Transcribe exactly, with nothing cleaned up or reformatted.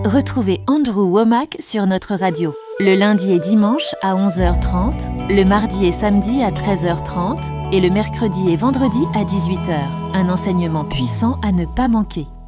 Retrouvez Andrew Wommack sur notre radio. Le lundi et dimanche à onze heures trente, le mardi et samedi à treize heures trente et le mercredi et vendredi à dix-huit heures. Un enseignement puissant à ne pas manquer.